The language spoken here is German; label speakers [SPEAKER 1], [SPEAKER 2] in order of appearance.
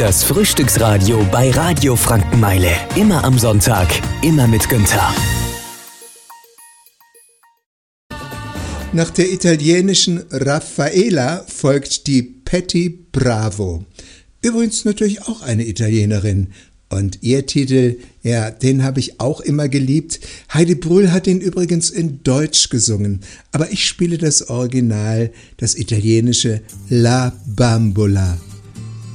[SPEAKER 1] Das Frühstücksradio bei Radio Frankenmeile. Immer am Sonntag, immer mit Günther.
[SPEAKER 2] Nach der italienischen Raffaella folgt die Patti Bravo. Übrigens natürlich auch eine Italienerin. Und ihr Titel, ja, den habe ich auch immer geliebt. Heidi Brühl hat ihn übrigens in Deutsch gesungen. Aber ich spiele das Original, das italienische La Bambola.